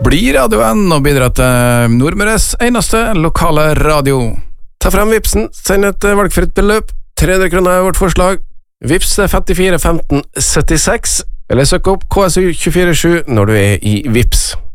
bli radioen og bidra til Nordmøres eneste lokale radio. Ta frem Vipsen, send et valgfritt beløp. 300 kroner vårt forslag. Vips 54 15 76, eller søk opp KSU 247 når du i Vips.